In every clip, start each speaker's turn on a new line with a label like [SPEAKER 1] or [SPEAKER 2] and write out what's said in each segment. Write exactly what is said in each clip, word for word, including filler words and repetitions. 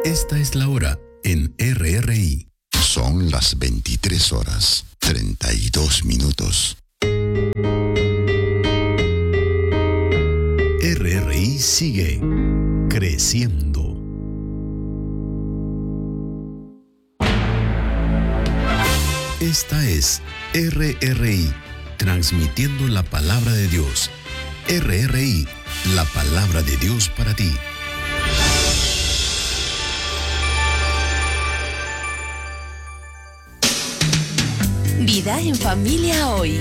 [SPEAKER 1] Esta es la hora en R R I.
[SPEAKER 2] Son las veintitrés horas, treinta y dos minutos.
[SPEAKER 1] R R I sigue creciendo. Esta es R R I, transmitiendo la palabra de Dios. R R I, la palabra de Dios para ti.
[SPEAKER 3] Vida en familia hoy.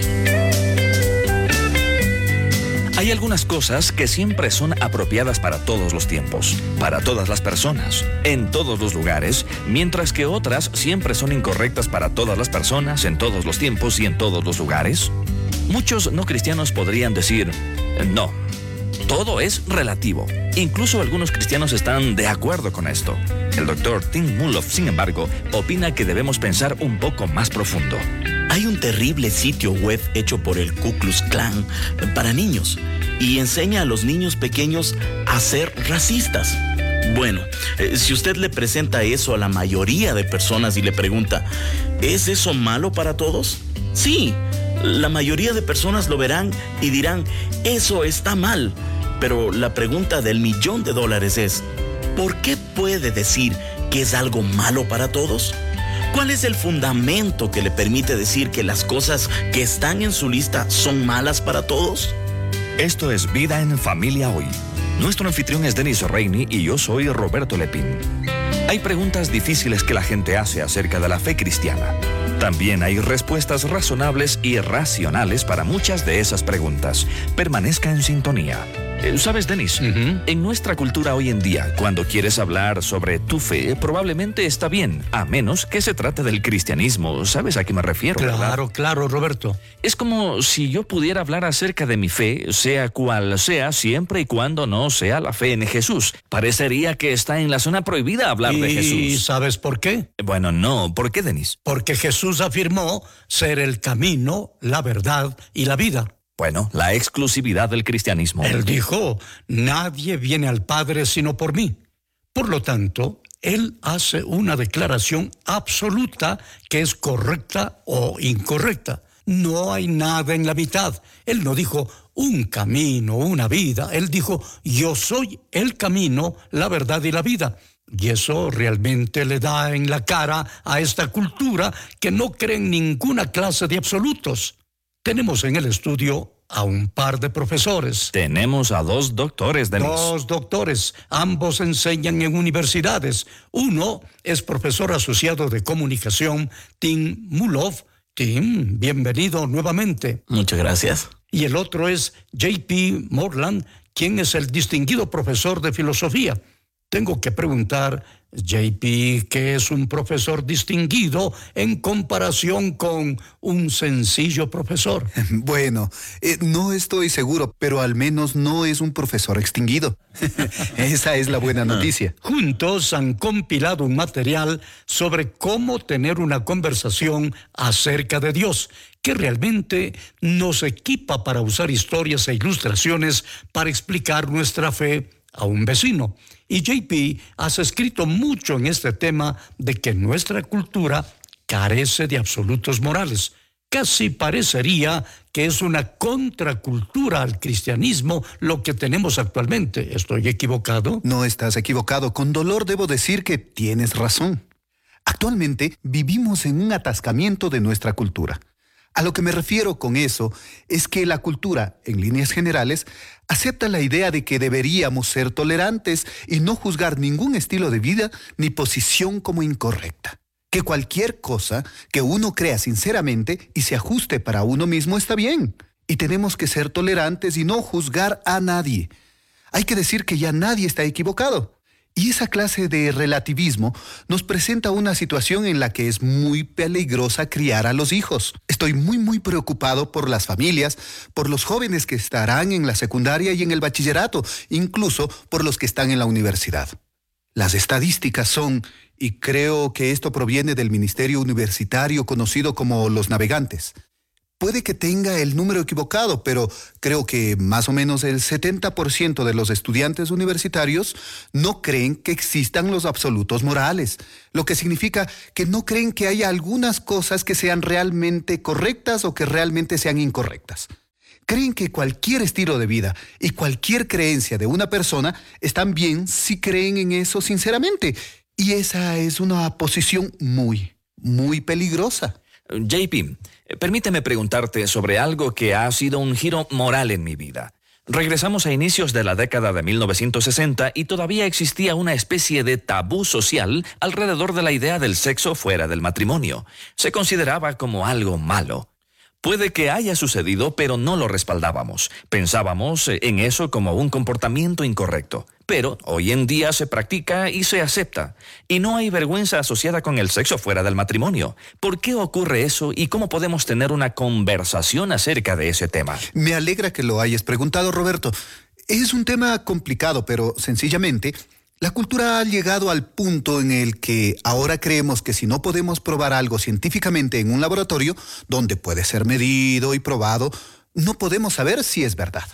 [SPEAKER 4] Hay algunas cosas que siempre son apropiadas para todos los tiempos, para todas las personas, en todos los lugares, mientras que otras siempre son incorrectas para todas las personas, en todos los tiempos y en todos los lugares. Muchos no cristianos podrían decir, no, todo es relativo. Incluso algunos cristianos están de acuerdo con esto. El doctor Tim Mulov, sin embargo, opina que debemos pensar un poco más profundo.
[SPEAKER 5] Hay un terrible sitio web hecho por el Ku Klux Klan para niños y enseña a los niños pequeños a ser racistas. Bueno, eh, si usted le presenta eso a la mayoría de personas y le pregunta, ¿es eso malo para todos? Sí, la mayoría de personas lo verán y dirán, eso está mal. Pero la pregunta del millón de dólares es, ¿por qué puede decir que es algo malo para todos? ¿Cuál es el fundamento que le permite decir que las cosas que están en su lista son malas para todos?
[SPEAKER 4] Esto es Vida en Familia Hoy. Nuestro anfitrión es Denis Reini y yo soy Roberto Lepín. Hay preguntas difíciles que la gente hace acerca de la fe cristiana. También hay respuestas razonables y racionales para muchas de esas preguntas. Permanezca en sintonía. ¿Sabes, Denis? Uh-huh. En nuestra cultura hoy en día, cuando quieres hablar sobre tu fe, probablemente está bien, a menos que se trate del cristianismo. ¿Sabes a qué me refiero?
[SPEAKER 6] Claro,
[SPEAKER 4] ¿verdad?
[SPEAKER 6] claro, Roberto.
[SPEAKER 4] Es como si yo pudiera hablar acerca de mi fe, sea cual sea, siempre y cuando no sea la fe en Jesús. Parecería que está en la zona prohibida hablar
[SPEAKER 6] ¿Y
[SPEAKER 4] de Jesús.
[SPEAKER 6] ¿Y sabes por qué?
[SPEAKER 4] Bueno, no. ¿Por qué, Denis?
[SPEAKER 6] Porque Jesús afirmó ser el camino, la verdad y la vida.
[SPEAKER 4] Bueno, la exclusividad del cristianismo.
[SPEAKER 6] Él dijo, nadie viene al Padre sino por mí. Por lo tanto, él hace una declaración absoluta que es correcta o incorrecta. No hay nada en la mitad. Él no dijo un camino, una vida. Él dijo, yo soy el camino, la verdad y la vida. Y eso realmente le da en la cara a esta cultura que no cree en ninguna clase de absolutos. Tenemos en el estudio a un par de profesores.
[SPEAKER 4] Tenemos a dos doctores, Denis.
[SPEAKER 6] Dos doctores. Ambos enseñan en universidades. Uno es profesor asociado de comunicación, Tim Mulov. Tim, bienvenido nuevamente.
[SPEAKER 5] Muchas gracias.
[SPEAKER 6] Y el otro es J P Moreland, quien es el distinguido profesor de filosofía. Tengo que preguntar, J P, ¿qué es un profesor distinguido en comparación con un sencillo profesor?
[SPEAKER 7] Bueno, eh, no estoy seguro, pero al menos no es un profesor extinguido. Esa es la buena noticia.
[SPEAKER 6] Juntos han compilado un material sobre cómo tener una conversación acerca de Dios, que realmente nos equipa para usar historias e ilustraciones para explicar nuestra fe a un vecino. Y J P has escrito mucho en este tema de que nuestra cultura carece de absolutos morales. Casi parecería que es una contracultura al cristianismo lo que tenemos actualmente. ¿Estoy equivocado?
[SPEAKER 7] No estás equivocado. Con dolor debo decir que tienes razón. Actualmente vivimos en un atascamiento de nuestra cultura. A lo que me refiero con eso es que la cultura, en líneas generales, acepta la idea de que deberíamos ser tolerantes y no juzgar ningún estilo de vida ni posición como incorrecta. Que cualquier cosa que uno crea sinceramente y se ajuste para uno mismo está bien. Y tenemos que ser tolerantes y no juzgar a nadie. Hay que decir que ya nadie está equivocado. Y esa clase de relativismo nos presenta una situación en la que es muy peligrosa criar a los hijos. Estoy muy, muy preocupado por las familias, por los jóvenes que estarán en la secundaria y en el bachillerato, incluso por los que están en la universidad. Las estadísticas son, y creo que esto proviene del ministerio universitario conocido como Los Navegantes, Puede que tenga el número equivocado, pero creo que más o menos el setenta por ciento de los estudiantes universitarios no creen que existan los absolutos morales, lo que significa que no creen que haya algunas cosas que sean realmente correctas o que realmente sean incorrectas. Creen que cualquier estilo de vida y cualquier creencia de una persona están bien si creen en eso sinceramente. Y esa es una posición muy, muy peligrosa.
[SPEAKER 4] J P, permíteme preguntarte sobre algo que ha sido un giro moral en mi vida. Regresamos a inicios de la década de mil novecientos sesenta y todavía existía una especie de tabú social alrededor de la idea del sexo fuera del matrimonio. Se consideraba como algo malo. Puede que haya sucedido, pero no lo respaldábamos. Pensábamos en eso como un comportamiento incorrecto. Pero hoy en día se practica y se acepta. Y no hay vergüenza asociada con el sexo fuera del matrimonio. ¿Por qué ocurre eso y cómo podemos tener una conversación acerca de ese tema?
[SPEAKER 7] Me alegra que lo hayas preguntado, Roberto. Es un tema complicado, pero sencillamente la cultura ha llegado al punto en el que ahora creemos que si no podemos probar algo científicamente en un laboratorio, donde puede ser medido y probado, no podemos saber si es verdad.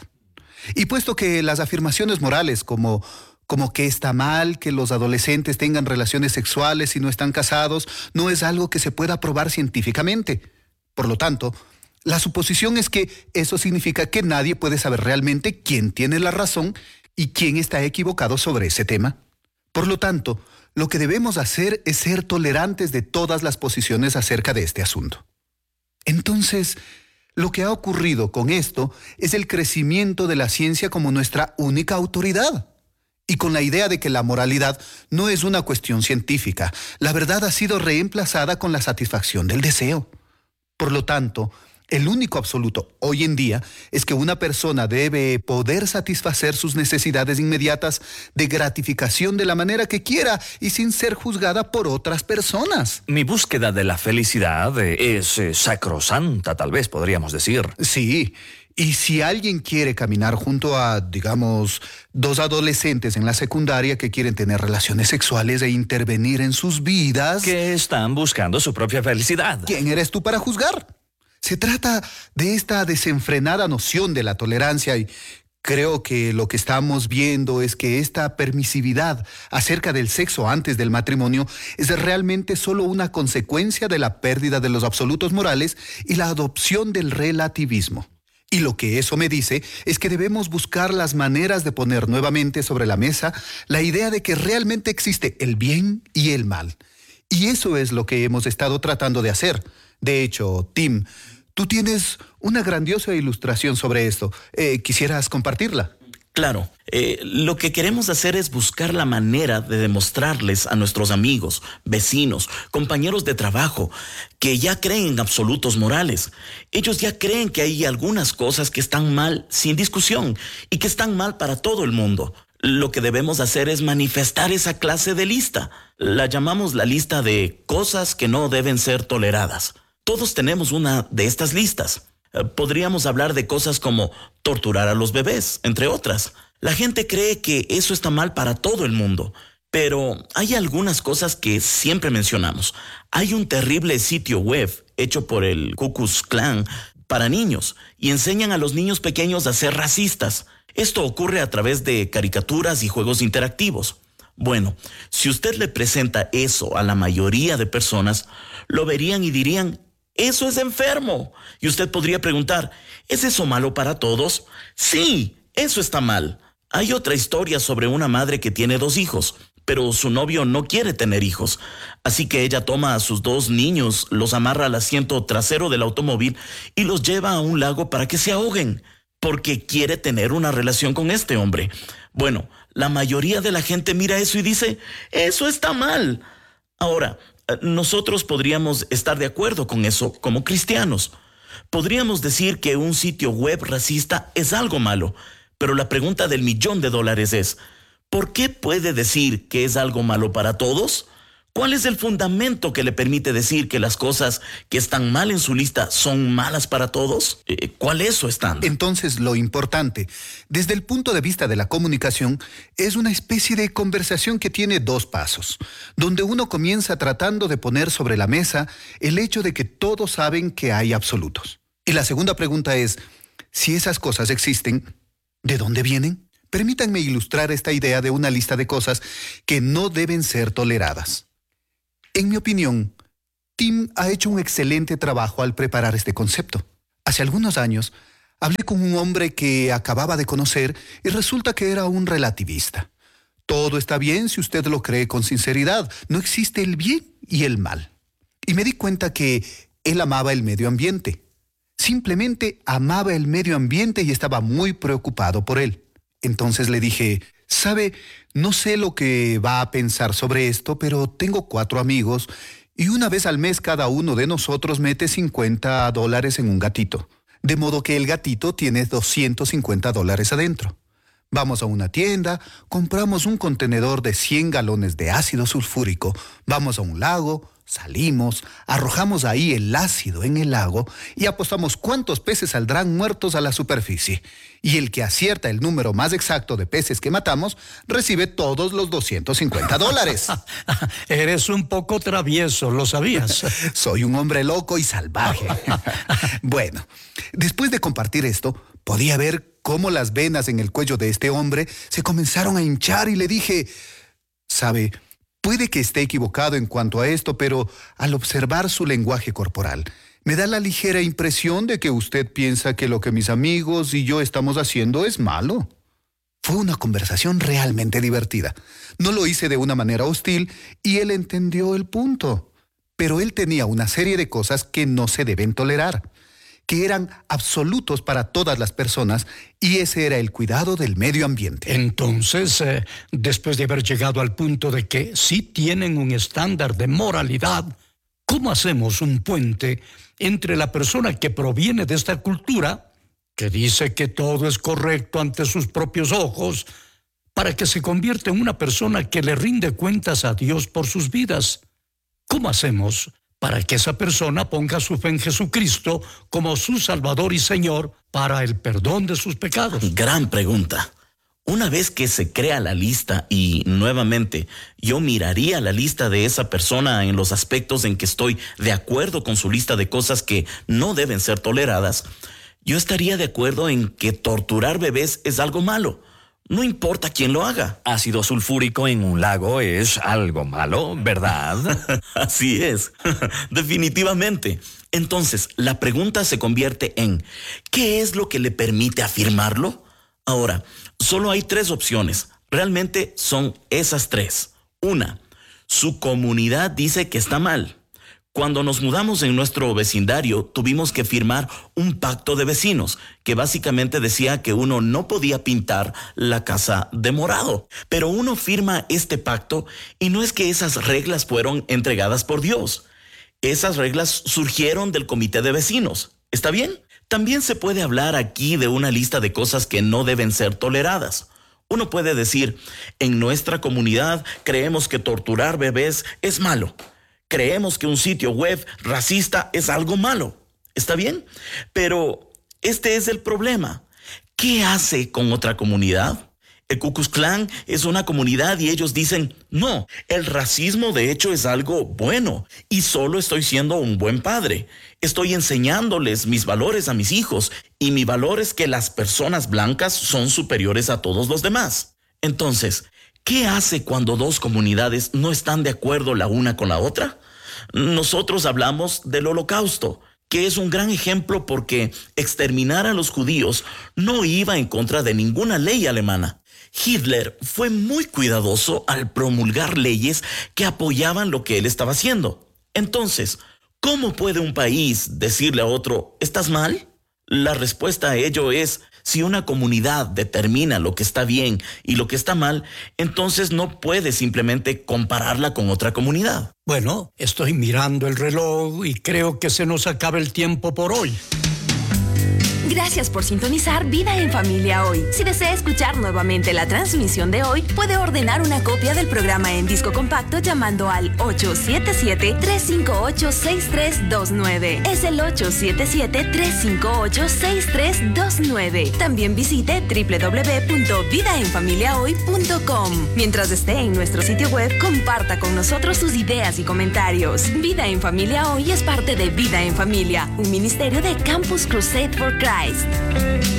[SPEAKER 7] Y puesto que las afirmaciones morales como, como que está mal que los adolescentes tengan relaciones sexuales si no están casados, no es algo que se pueda probar científicamente. Por lo tanto, la suposición es que eso significa que nadie puede saber realmente quién tiene la razón y quién está equivocado sobre ese tema. Por lo tanto, lo que debemos hacer es ser tolerantes de todas las posiciones acerca de este asunto. Entonces, lo que ha ocurrido con esto es el crecimiento de la ciencia como nuestra única autoridad. Y con la idea de que la moralidad no es una cuestión científica, la verdad ha sido reemplazada con la satisfacción del deseo. Por lo tanto, el único absoluto hoy en día es que una persona debe poder satisfacer sus necesidades inmediatas de gratificación de la manera que quiera y sin ser juzgada por otras personas.
[SPEAKER 4] Mi búsqueda de la felicidad es eh, sacrosanta, tal vez podríamos decir.
[SPEAKER 7] Sí, y si alguien quiere caminar junto a, digamos, dos adolescentes en la secundaria que quieren tener relaciones sexuales e intervenir en sus vidas...
[SPEAKER 4] Que están buscando su propia felicidad.
[SPEAKER 7] ¿Quién eres tú para juzgar? Se trata de esta desenfrenada noción de la tolerancia y creo que lo que estamos viendo es que esta permisividad acerca del sexo antes del matrimonio es realmente solo una consecuencia de la pérdida de los absolutos morales y la adopción del relativismo. Y lo que eso me dice es que debemos buscar las maneras de poner nuevamente sobre la mesa la idea de que realmente existe el bien y el mal. Y eso es lo que hemos estado tratando de hacer. De hecho, Tim, tú tienes una grandiosa ilustración sobre esto. Eh, ¿Quisieras compartirla?
[SPEAKER 5] Claro, eh, lo que queremos hacer es buscar la manera de demostrarles a nuestros amigos, vecinos, compañeros de trabajo, que ya creen en absolutos morales. Ellos ya creen que hay algunas cosas que están mal sin discusión y que están mal para todo el mundo. Lo que debemos hacer es manifestar esa clase de lista. La llamamos la lista de cosas que no deben ser toleradas. Todos tenemos una de estas listas. Eh, podríamos hablar de cosas como torturar a los bebés, entre otras. La gente cree que eso está mal para todo el mundo, pero hay algunas cosas que siempre mencionamos. Hay un terrible sitio web hecho por el Ku Klux Klan para niños y enseñan a los niños pequeños a ser racistas. Esto ocurre a través de caricaturas y juegos interactivos. Bueno, si usted le presenta eso a la mayoría de personas, lo verían y dirían, eso es enfermo. Y usted podría preguntar, ¿es eso malo para todos? Sí, eso está mal. Hay otra historia sobre una madre que tiene dos hijos, pero su novio no quiere tener hijos. Así que ella toma a sus dos niños, los amarra al asiento trasero del automóvil y los lleva a un lago para que se ahoguen, porque quiere tener una relación con este hombre. Bueno, la mayoría de la gente mira eso y dice, eso está mal. Ahora, nosotros podríamos estar de acuerdo con eso como cristianos. Podríamos decir que un sitio web racista es algo malo, pero la pregunta del millón de dólares es, ¿por qué puede decir que es algo malo para todos? ¿Cuál es el fundamento que le permite decir que las cosas que están mal en su lista son malas para todos? Eh, ¿Cuál es su estándar?
[SPEAKER 7] Entonces, lo importante, desde el punto de vista de la comunicación, es una especie de conversación que tiene dos pasos, donde uno comienza tratando de poner sobre la mesa el hecho de que todos saben que hay absolutos. Y la segunda pregunta es, si esas cosas existen, ¿de dónde vienen? Permítanme ilustrar esta idea de una lista de cosas que no deben ser toleradas. En mi opinión, Tim ha hecho un excelente trabajo al preparar este concepto. Hace algunos años, hablé con un hombre que acababa de conocer y resulta que era un relativista. Todo está bien si usted lo cree con sinceridad. No existe el bien y el mal. Y me di cuenta que él amaba el medio ambiente. Simplemente amaba el medio ambiente y estaba muy preocupado por él. Entonces le dije, ¿sabe? No sé lo que va a pensar sobre esto, pero tengo cuatro amigos y una vez al mes cada uno de nosotros mete cincuenta dólares en un gatito. De modo que el gatito tiene doscientos cincuenta dólares adentro. Vamos a una tienda, compramos un contenedor de cien galones de ácido sulfúrico, vamos a un lago, salimos, arrojamos ahí el ácido en el lago y apostamos cuántos peces saldrán muertos a la superficie. Y el que acierta el número más exacto de peces que matamos recibe todos los doscientos cincuenta dólares.
[SPEAKER 6] Eres un poco travieso, ¿lo sabías?
[SPEAKER 7] Soy un hombre loco y salvaje. Bueno, después de compartir esto, podía ver cómo las venas en el cuello de este hombre se comenzaron a hinchar y le dije, ¿sabe? Puede que esté equivocado en cuanto a esto, pero al observar su lenguaje corporal, me da la ligera impresión de que usted piensa que lo que mis amigos y yo estamos haciendo es malo. Fue una conversación realmente divertida. No lo hice de una manera hostil y él entendió el punto. Pero él tenía una serie de cosas que no se deben tolerar, que eran absolutos para todas las personas, y ese era el cuidado del medio ambiente.
[SPEAKER 6] Entonces, eh, después de haber llegado al punto de que sí tienen un estándar de moralidad, ¿cómo hacemos un puente entre la persona que proviene de esta cultura, que dice que todo es correcto ante sus propios ojos, para que se convierta en una persona que le rinde cuentas a Dios por sus vidas? ¿Cómo hacemos para que esa persona ponga su fe en Jesucristo como su Salvador y Señor para el perdón de sus pecados?
[SPEAKER 5] Gran pregunta. Una vez que se crea la lista, y nuevamente yo miraría la lista de esa persona en los aspectos en que estoy de acuerdo con su lista de cosas que no deben ser toleradas, yo estaría de acuerdo en que torturar bebés es algo malo. No importa quién lo haga.
[SPEAKER 4] Ácido sulfúrico en un lago es algo malo, ¿verdad?
[SPEAKER 5] Así es, definitivamente. Entonces, la pregunta se convierte en, ¿qué es lo que le permite afirmarlo? Ahora, solo hay tres opciones. Realmente son esas tres. Una, su comunidad dice que está mal. Cuando nos mudamos en nuestro vecindario, tuvimos que firmar un pacto de vecinos que básicamente decía que uno no podía pintar la casa de morado. Pero uno firma este pacto y no es que esas reglas fueron entregadas por Dios. Esas reglas surgieron del comité de vecinos. ¿Está bien? También se puede hablar aquí de una lista de cosas que no deben ser toleradas. Uno puede decir, en nuestra comunidad creemos que torturar bebés es malo. Creemos que un sitio web racista es algo malo. ¿Está bien? Pero este es el problema. ¿Qué hace con otra comunidad? El Ku Klux Klan es una comunidad y ellos dicen, no, el racismo de hecho es algo bueno y solo estoy siendo un buen padre. Estoy enseñándoles mis valores a mis hijos y mi valor es que las personas blancas son superiores a todos los demás. Entonces, ¿qué hace cuando dos comunidades no están de acuerdo la una con la otra? Nosotros hablamos del Holocausto, que es un gran ejemplo porque exterminar a los judíos no iba en contra de ninguna ley alemana. Hitler fue muy cuidadoso al promulgar leyes que apoyaban lo que él estaba haciendo. Entonces, ¿cómo puede un país decirle a otro, ¿estás mal? La respuesta a ello es, si una comunidad determina lo que está bien y lo que está mal, entonces no puede simplemente compararla con otra comunidad.
[SPEAKER 6] Bueno, estoy mirando el reloj y creo que se nos acaba el tiempo por hoy.
[SPEAKER 3] Gracias por sintonizar Vida en Familia Hoy. Si desea escuchar nuevamente la transmisión de hoy, puede ordenar una copia del programa en disco compacto llamando al ocho siete siete, tres cinco ocho, seis tres dos nueve. Es el ocho siete siete, tres cinco ocho, seis tres dos nueve. También visite doble u doble u doble u punto vida en familia hoy punto com. Mientras esté en nuestro sitio web, comparta con nosotros sus ideas y comentarios. Vida en Familia Hoy es parte de Vida en Familia, un ministerio de Campus Crusade for Christ.